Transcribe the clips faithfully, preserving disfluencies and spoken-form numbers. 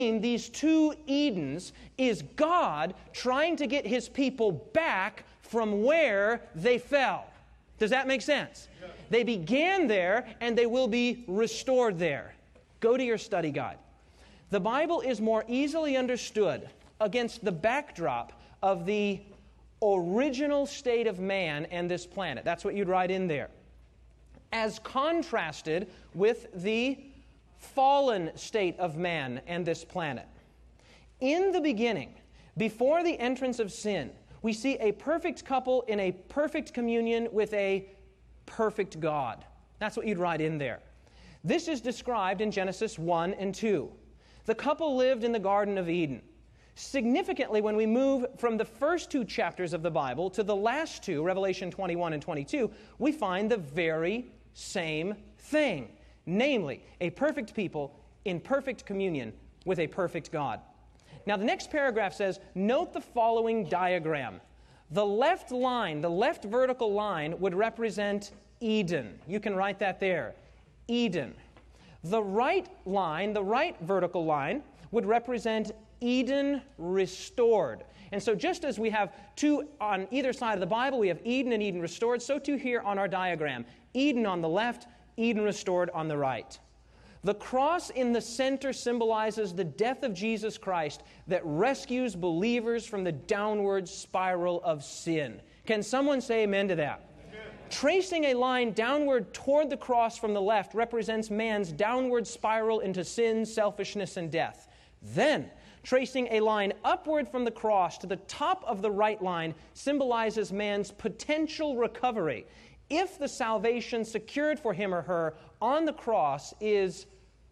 these two Edens is God trying to get His people back from where they fell. Does that make sense? Yeah. They began there, and they will be restored there. Go to your study guide. The Bible is more easily understood against the backdrop of the original state of man and this planet. That's what you'd write in there. As contrasted with the fallen state of man and this planet. In the beginning, before the entrance of sin, we see a perfect couple in a perfect communion with a perfect God. That's what you'd write in there. This is described in Genesis one and two. The couple lived in the Garden of Eden. Significantly, when we move from the first two chapters of the Bible to the last two, Revelation twenty-one and twenty-two, we find the very same thing. Namely, a perfect people in perfect communion with a perfect God. Now, the next paragraph says, note the following diagram. The left line, the left vertical line, would represent Eden. You can write that there. Eden. The right line, the right vertical line, would represent Eden restored. And so just as we have two on either side of the Bible, we have Eden and Eden restored, so too here on our diagram. Eden on the left, Eden restored on the right. The cross in the center symbolizes the death of Jesus Christ that rescues believers from the downward spiral of sin. Can someone say amen to that? Amen. Tracing a line downward toward the cross from the left represents man's downward spiral into sin, selfishness, and death. Then, tracing a line upward from the cross to the top of the right line symbolizes man's potential recovery if the salvation secured for him or her on the cross is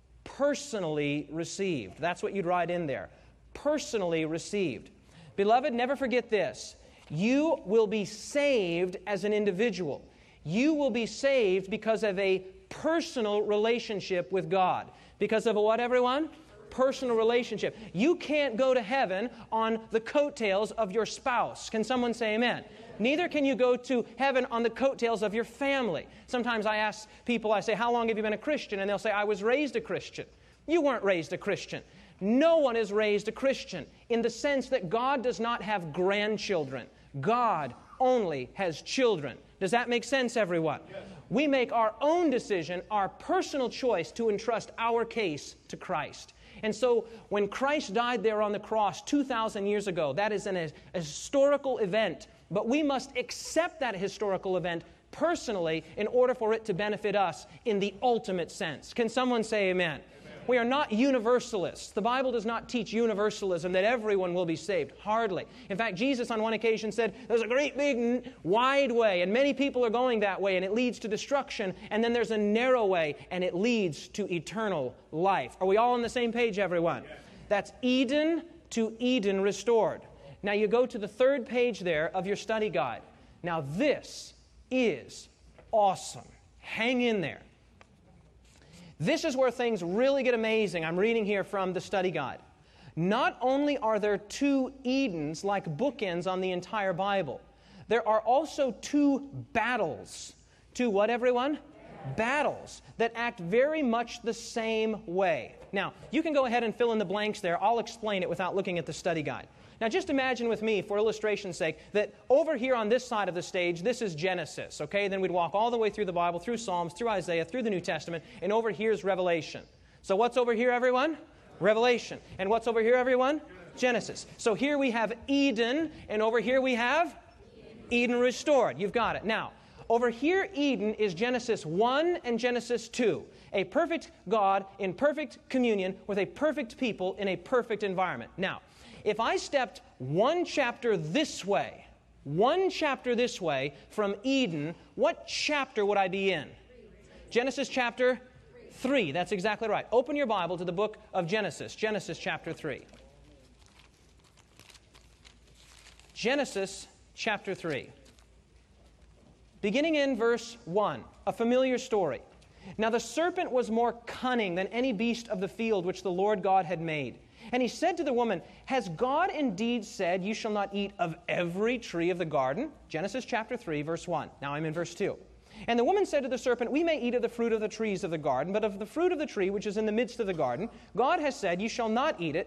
personally received. That's what you'd write in there. Personally received. Beloved, never forget this. You will be saved as an individual. You will be saved because of a personal relationship with God. Because of a what, everyone? Personal relationship. You can't go to heaven on the coattails of your spouse. Can someone say amen? Neither can you go to heaven on the coattails of your family. Sometimes I ask people, I say, how long have you been a Christian? And they'll say, I was raised a Christian. You weren't raised a Christian. No one is raised a Christian in the sense that God does not have grandchildren. God only has children. Does that make sense, everyone? Yes. We make our own decision, our personal choice to entrust our case to Christ. And so when Christ died there on the cross two thousand years ago, that is an, a historical event. But we must accept that historical event personally in order for it to benefit us in the ultimate sense. Can someone say amen? Amen. We are not universalists. The Bible does not teach universalism, that everyone will be saved. Hardly. In fact, Jesus on one occasion said, there's a great big wide way, and many people are going that way, and it leads to destruction. And then there's a narrow way, and it leads to eternal life. Are we all on the same page, everyone? Yes. That's Eden to Eden restored. Now you go to the third page there of your study guide. Now this is awesome. Hang in there. This is where things really get amazing. I'm reading here from the study guide. Not only are there two Edens like bookends on the entire Bible, there are also two battles. Two what, everyone? Battles that act very much the same way. Now, you can go ahead and fill in the blanks there. I'll explain it without looking at the study guide. Now just imagine with me, for illustration's sake, that over here on this side of the stage, this is Genesis, okay? Then we'd walk all the way through the Bible, through Psalms, through Isaiah, through the New Testament, and over here is Revelation. So what's over here, everyone? Revelation. And what's over here, everyone? Genesis. So here we have Eden, and over here we have Eden restored. You've got it. Now, over here, Eden is Genesis one and Genesis two. A perfect God in perfect communion with a perfect people in a perfect environment. Now, if I stepped one chapter this way, one chapter this way from Eden, what chapter would I be in? Genesis chapter three. That's exactly right. Open your Bible to the book of Genesis. Genesis chapter three. Genesis chapter three. Beginning in verse one, a familiar story. Now the serpent was more cunning than any beast of the field which the Lord God had made. And he said to the woman, has God indeed said, you shall not eat of every tree of the garden? Genesis chapter three, verse one. Now I'm in verse two. And the woman said to the serpent, we may eat of the fruit of the trees of the garden, but of the fruit of the tree which is in the midst of the garden, God has said, you shall not eat it,